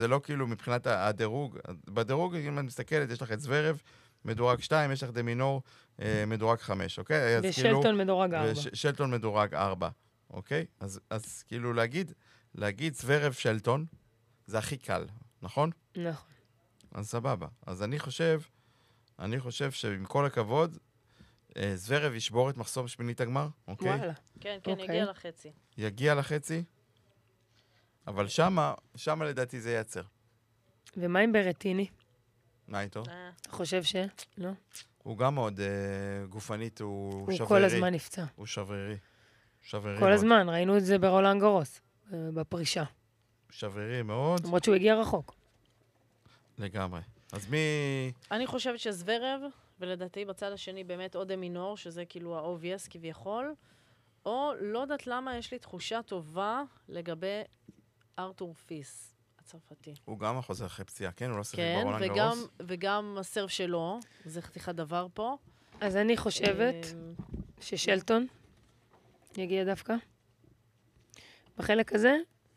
זה לא כאילו מבחינת הדירוג. בדירוג, אם אני מסתכלת, יש לך את זוורב, מדורג 2, יש לך דמינור, מדורג 5, אוקיי? ושלטון מדורג 4. ושלטון מדורג 4, אוקיי? אז כאילו להגיד זוורב שלטון, זה הכי קל, נכון? נכון. אז סבבה. אז אני חושב שעם כל הכבוד, זוורב ישבור את מחסום שמינית הגמר, אוקיי? וואלה. כן, יגיע לחצי. יגיע לחצי, אבל שמה לדעתי זה ייצר. ומה עם ברטיני? מה איתו? אתה חושב ש... לא? הוא גם מאוד גופנית, הוא שברירי. הוא כל הזמן נפצע. הוא שברירי. כל הזמן, ראינו את זה ברולאן גרוס, בפרישה. שברירי מאוד. למרות שהוא הגיע רחוק. לגמרי. אז מי... אני חושבת שזוורב, ולדעתי בצד השני באמת או דמינור, שזה כאילו ה-obvious כביכול, או לא יודעת למה יש לי תחושה טובה לגבי ארתור פיס, הצרפתי. הוא גם חוזר אחרי פציעה, כן? הוא לא שיחק כן, ברולאן גרוס. וגם הסרב שלו, זה חתיכת דבר פה. אז אני חושבת ששלטון יגיע דווקא בחלק הזה,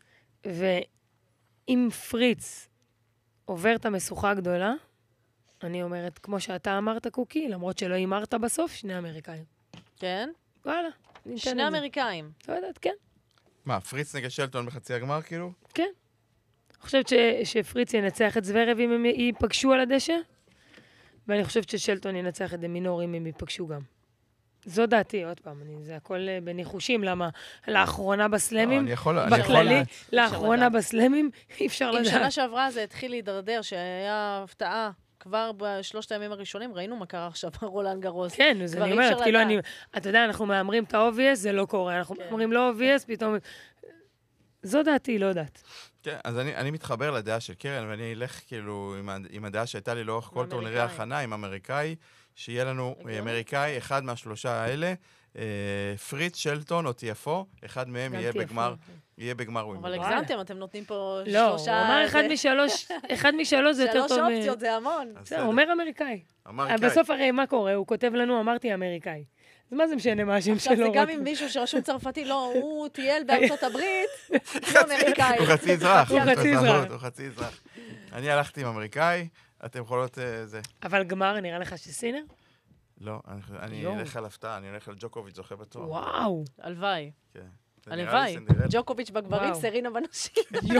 ואם פריץ עובר את המשוכה הגדולה, אני אומרת, כמו שאתה אמרת, קוקי, למרות שלא אמרת בסוף, שני אמריקאים. כן? וואלה, שני אמריקאים. לא יודעת, כן. מה, פריץ נגד שלטון בחצי הגמר, כאילו? כן. אני חושבת שפריץ ינצח את זוורב אם הם ייפגשו על הדשא, ואני חושבת ששלטון ינצח את דמינור אם הם ייפגשו גם. זו דעתי, עוד פעם, זה הכל בניחושים, למה לאחרונה בסלמים, בכללי, לאחרונה בסלמים, אי אפשר לדעת. אם שנה שעברה זה התחיל להידרדר, שהיה הפתעה, כבר בשלושת הימים הראשונים, ראינו מה קרה עכשיו ברולאן גרוס. כן, אז אני אומרת, כאילו אתה יודע, אנחנו מאמרים את ה-obvious, זה לא קורה, אנחנו מאמרים לא obvious, פתאום... זו דעתי, לא יודעת. כן, אז אני מתחבר לדעה של קרן, ואני אלך כאילו עם הדעה שהייתה לי לאורך כל טורנירי ההכנה, עם אמריקאי, שיהיה לנו אמריקאי, אחד מהשלושה האלה, פריץ, שלטון או TFO, אחד מהם יהיה בגמר ווימבלדון. אבל הגזמתם, אתם נותנים פה שלושה... לא, הוא אמר אחד משלוש זה יותר טוב... שלוש אופציות, זה המון. הוא אומר אמריקאי. בסוף הרי מה קורה? הוא כותב לנו, אמרתי אמריקאי. אז מה זה משנה מה השם שלו? עכשיו זה גם עם מישהו שרשום צרפתי, לא, הוא טייל בארצות הברית, הוא אמריקאי. הוא חצי אזרח. הוא חצי אזרח. אני הלכתי עם אמריקאי, אתם יכולות זה. אבל גמר, נראה לך שסינר? לא, אני אלך על הפתעה, אני אלך על ג'וקוביץ' זוכה בתואר. וואו. הלוואי. כן. הלוואי. ג'וקוביץ' בגברים, סרינה בנשים.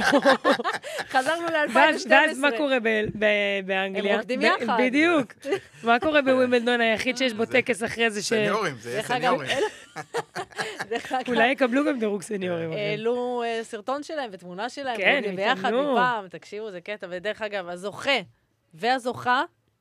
חזרנו ל-2012. ואז מה קורה באנגליה? הם רוקדים יחד. בדיוק. מה קורה בווימבלדון היחיד שיש בו טקס אחרי זה סניורים, זה יהיה סניורים. אולי יקבלו גם דירוג סניורים. העלו סרטון שלהם ותמונה שלהם. כן, הם ביחד מפעם, תקשיבו, זה קטע. ודרך אגב, הזוכה והזוכה,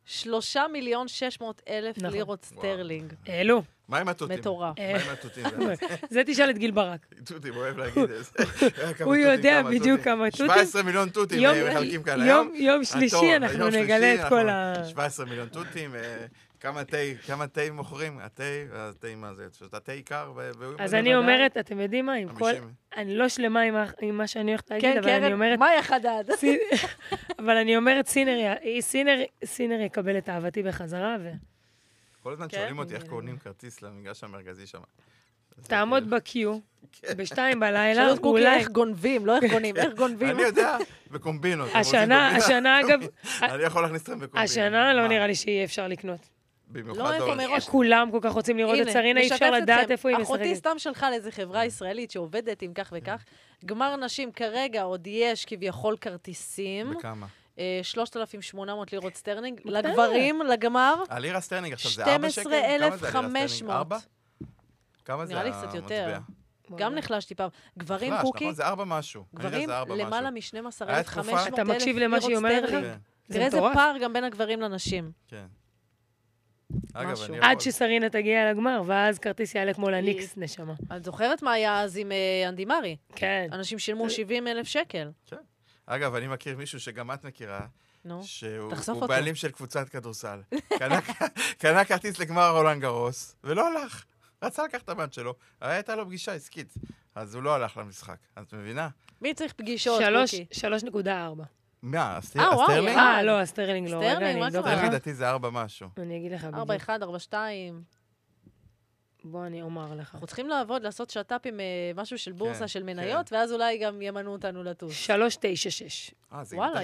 3,600,000 לירות סטרלינג. העלו. מה עם התותים? מטורף. מה עם התותים? זה תשאל את גיל ברק. תותים, הוא אוהב להגיד את זה. הוא יודע בדיוק כמה תותים. 17 מיליון תותים מחלקים כאן היום. יום שלישי אנחנו נגלה את כל ה... 17 מיליון תותים. כמה תה מוכרים? התה מה זה? התה עיקר? אז אני אומרת, אתם יודעים מה? אני לא שלמה עם מה שאני הולכת להגיד, אבל אני אומרת... מה יחדד? אבל אני אומרת, סינר יקבל את אהבתי בחזרה, כל הזמן שואלים אותי איך קונים כרטיס למגרש המרכזי שם. תעמוד בקיו, ב-2 בלילה, שאלות קוקי איך גונבים, לא איך קונים, איך גונבים. אני יודע, בקומבינות. השנה אגב... אני יכול להכניס אתכם בקומבינות. השנה לא נראה לי שיהיה אפשר לקנות. במיוחד כולם כל כך רוצים לראות את סרינה, אי אפשר לדעת איפה היא משחקת. אחותי סתם שלחה לאיזו חברה ישראלית שעובדת עם כך וכך. גמר נשים כרגע עוד יש כביכול כרטיסים. בכמה? 3,800 לירות סטרלינג. לגברים, לגמר. הלירה סטרלינג עכשיו זה 4 שקל? 12,500. כמה זה נראה לי קצת יותר. גם נחלשתי פעם. גברים קוקי. זה 4 משהו. גברים למעלה מ-12,500 אתה מקשיב למה שהיא אומרת לך? תראה איזה פער גם בין הגברים לנשים. כן. עד שסרינה תגיע לגמר, ואז כרטיס יעלה כמו לניקס, נשמה. את זוכרת מה היה אז עם אנדי מרי? כן. אנשים שילמו 70,000 שקל. כן. אגב, אני מכיר מישהו שגם את מכירה, תחשוף שהוא אותו. בעלים של קבוצת כדורסל. קנה כרטיס לגמר רולאן גרוס, ולא הלך. רצה לקח את הבן שלו, הייתה לו פגישה עסקית, אז הוא לא הלך למשחק. את מבינה? מי צריך פגישות, קוקי? 3.4. מה, הסטרלינג? לא, הסטרלינג לא. סטרלינג, מה קרה? סטרלינג לדעתי זה 4 משהו. אני אגיד לך בדיוק. 4-1, 4-2. בוא אני אומר לך. אנחנו צריכים לעשות שטאפ עם משהו של בורסה של מניות, ואז אולי גם ימנו אותנו לטוס. 396. זה וואלה,